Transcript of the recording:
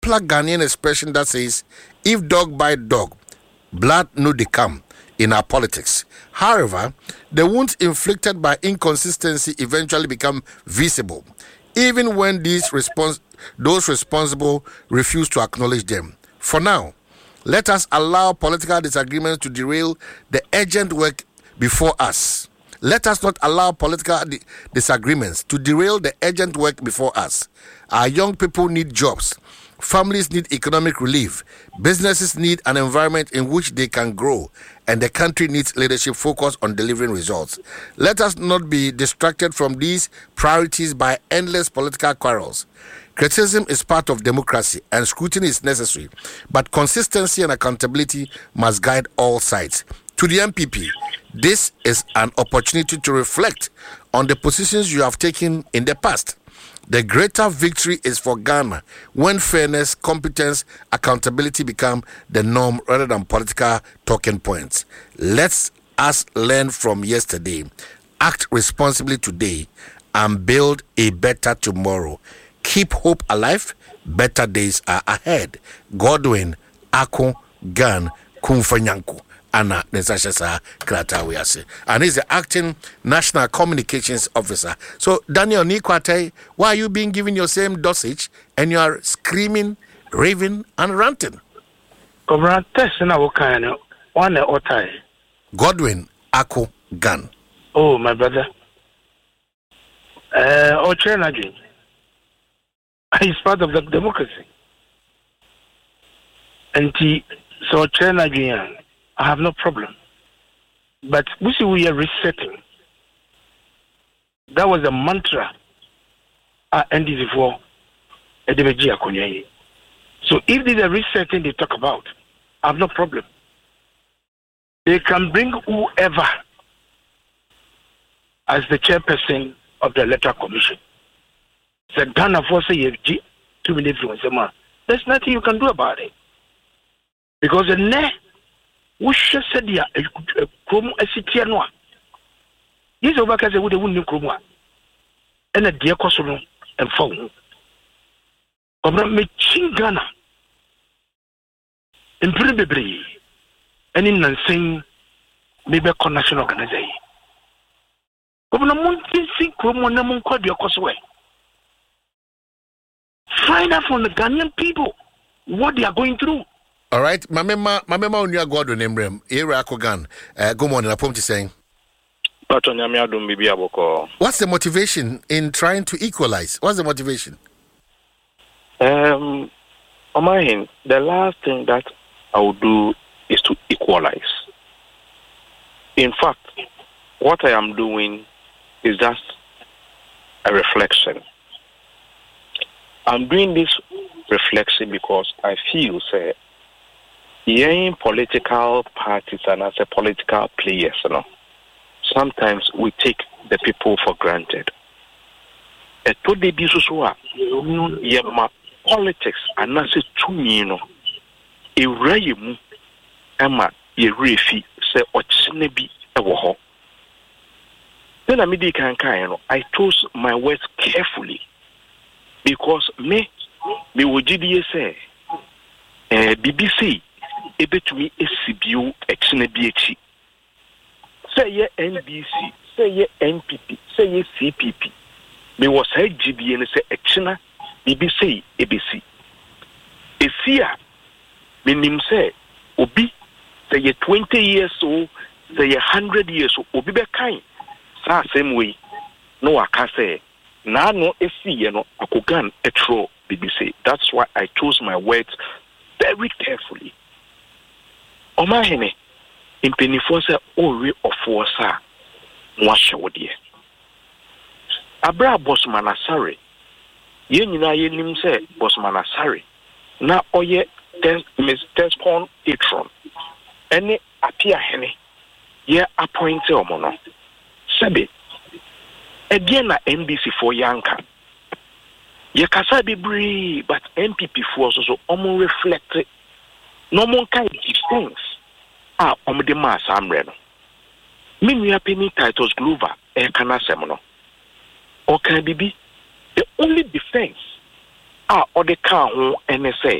popular Ghanaian expression that says, if dog bite dog, blood no dey come in our politics. However, the wounds inflicted by inconsistency eventually become visible, even when those responsible refuse to acknowledge them. For now, let us allow political disagreements to derail the urgent work before us. Let us not allow political disagreements to derail the urgent work before us. Our young people need jobs. Families need economic relief. Businesses need an environment in which they can grow. And the country needs leadership focused on delivering results. Let us not be distracted from these priorities by endless political quarrels. Criticism is part of democracy and scrutiny is necessary, but consistency and accountability must guide all sides. To the MPP, this is an opportunity to reflect on the positions you have taken in the past. The greater victory is for Ghana when fairness, competence, accountability become the norm rather than political talking points. Let us learn from yesterday, act responsibly today, and build a better tomorrow. Keep hope alive. Better days are ahead. Godwin Ako Gan Kumfanyanku. Anna Nesashasa Kratawiase. And he's the acting National Communications Officer. So, Daniel Nikwate, why are you being given your same dosage and you are screaming, raving, and ranting? Godwin Ako Gan. Oh, my brother. He's part of the democracy. And so I have no problem. But we are resetting. That was a mantra I ended before. So if there's a resetting they talk about, I have no problem. They can bring whoever as the chairperson of the electoral commission. There's nothing you can do about it. Because the we should say the Chrome Asitianoa. This over because they would have won Chroma and a dear Kosovo and phone. Obra me chingana in Pribri and in Nansing maybe a national organization. Obra Monty see Chroma Namon Cordia Cosway. Find out from the Ghanaian people what they are going through. All right, Mamema Unia Godwin Emrem, Era Kogan. Good morning, I'm saying. What's the motivation in trying to equalize? What's the motivation? On my end, the last thing that I will do is to equalize. In fact, what I am doing is just a reflection. I'm doing this reflection because I feel, say, in political parties and as a political players, sometimes we take the people for granted. Politics and as a two Irayimu Emma Yerefi say Ochnebi Ewoho. Then I chose my words carefully because me would say BBC ebetumi SCBU exnebiachi. Say ye NBC, say ye NPP, say ye CPP. Me was say GBN say exna BBC ABC. Efia minim say obi say ye 20 years old, say ye 100 years old, obi be kind. Sa same way no aka say na no efi no akogan etro BBC. That's why I chose my words very carefully. Omahene in Penifosa Ori of Forsa Mwashawdia Abra Bosmanasari Yenina Yenim said Bosmanasari na oye Miss Tespon Itron any appear henny ye appointed Omono Sabi again na NBC for Yanka ye kasa be bree but MPP for so omo reflect no one can give things. The mass amreno. Many penny titles Glover, Ekana Semono. Or can be the only defense a ɔde kaa ho ɛne sɛ